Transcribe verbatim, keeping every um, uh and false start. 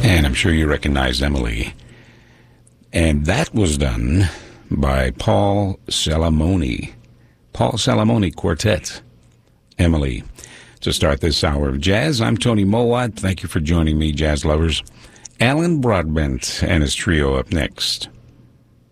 And I'm sure you recognize Emily. And that was done by Paul Salamoni. Paul Salamoni Quartet. Emily. To start this hour of jazz, I'm Tony Mowat. Thank you for joining me, jazz lovers. Alan Broadbent and his trio up next.